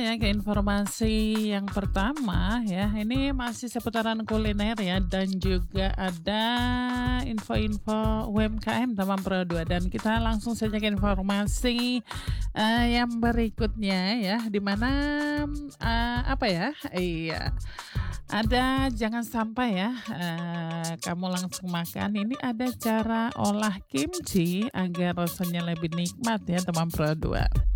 Ya, ke informasi yang pertama ya, ini masih seputaran kuliner ya dan juga ada info-info UMKM Tamam Pro 2 dan kita langsung saja ke informasi yang berikutnya ya, di mana apa ya? Iya. Ada jangan sampai ya kamu langsung makan. Ini ada cara olah kimchi agar rasanya lebih nikmat ya Tamam Pro 2.